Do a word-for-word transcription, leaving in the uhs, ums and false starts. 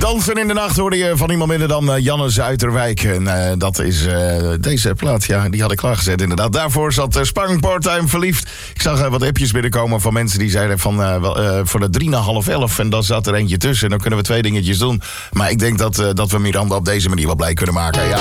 Dansen in de nacht hoorde je van niemand minder dan uh, Jannes Uiterwijk. En uh, dat is uh, deze plaat, ja, die had ik klaargezet inderdaad. Daarvoor zat uh, Spang Parttime Verliefd. Ik zag uh, wat appjes binnenkomen van mensen die zeiden van uh, uh, voor de drie na half elf. En dan zat er eentje tussen en dan kunnen we twee dingetjes doen. Maar ik denk dat, uh, dat we Miranda op deze manier wel blij kunnen maken. Ja.